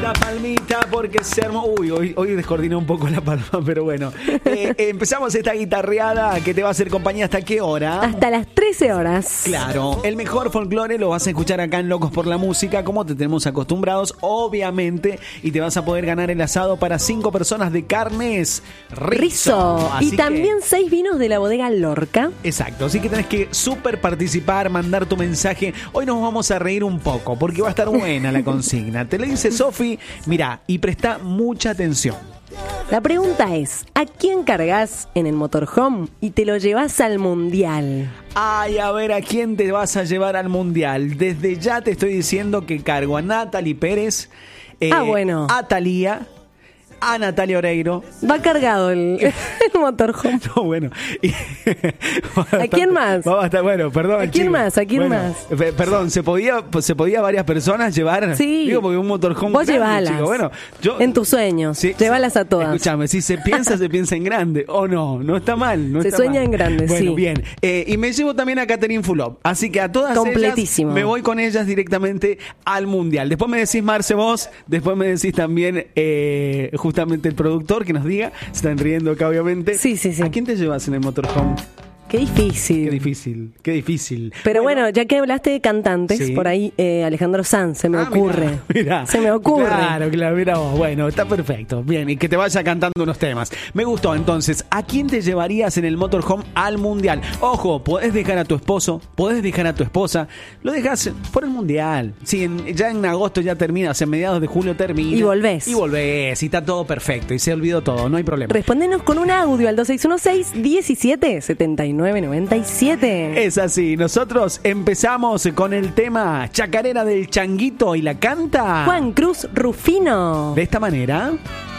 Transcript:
palmita, porque se armó. Hoy descoordiné un poco la palma, pero bueno. Empezamos esta guitarreada que te va a hacer compañía ¿hasta qué hora? Hasta las 13 horas. Claro, el mejor folclore lo vas a escuchar acá en Locos por la Música, como te tenemos acostumbrados, obviamente. Y te vas a poder ganar el asado para 5 personas de carnes Rizzo. Y también 6 vinos de la bodega Lorca. Exacto, así que tenés que súper participar, mandar tu mensaje. Hoy nos vamos a reír un poco, porque va a estar buena la consigna. Te lo dice Sofi, mirá, y presta mucha atención. La pregunta es, ¿a quién cargas en el motorhome y te lo llevas al mundial? Ay, a ver, ¿a quién te vas a llevar al mundial? Desde ya te estoy diciendo que cargo a Natalie Pérez, bueno, a Thalía, a Natalia Oreiro. Va cargado el motorhome. No, bueno. ¿A quién más? Bueno, perdón. ¿A quién más? ¿A quién más? Perdón, ¿se podía varias personas llevar? Sí. Digo, porque un motorhome vos grande, llevalas. Chico. Bueno, yo, en tus sueños. Sí, llévalas a todas. Escúchame, si se piensa en grande. O no está mal. No se está sueña mal. en grande, bueno, sí. Bien. Y me llevo también a Catherine Fulop. Así que a todas completísimo. ellas me voy con ellas directamente al mundial. Después me decís, Marce, vos. Después me decís también justamente el productor que nos diga. Se están riendo acá, obviamente. Sí. ¿A quién te llevas en el motorhome? Qué difícil. Qué difícil. Pero bueno, ya que hablaste de cantantes, sí, por ahí Alejandro Sanz, se me ocurre. Mirá, se me ocurre. Claro, mira vos. Bueno, está perfecto. Bien, y que te vaya cantando unos temas. Me gustó. Entonces, ¿a quién te llevarías en el motorhome al mundial? Ojo, podés dejar a tu esposo, podés dejar a tu esposa. Lo dejas por el mundial. Sí, ya en agosto ya termina, o sea, mediados de julio termina. Y volvés. Y está todo perfecto. Y se olvidó todo, no hay problema. Respóndenos con un audio al 2616-177997. Es así, nosotros empezamos con el tema Chacarera del Changuito y la canta Juan Cruz Rufino. de esta manera.